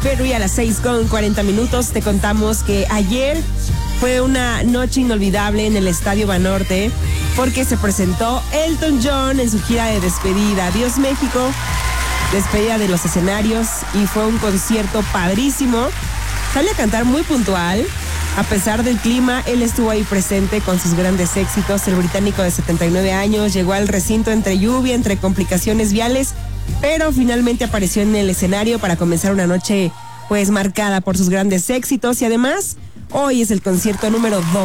Perry a las 6:40. Te contamos que ayer fue una noche inolvidable en el Estadio Banorte porque se presentó Elton John en su gira de despedida. Adiós México, despedida de los escenarios, y fue un concierto padrísimo. Sale a cantar muy puntual. A pesar del clima, él estuvo ahí presente con sus grandes éxitos. El británico de 79 años llegó al recinto entre lluvia, entre complicaciones viales, pero finalmente apareció en el escenario para comenzar una noche pues marcada por sus grandes éxitos. Y además, hoy es el concierto número 2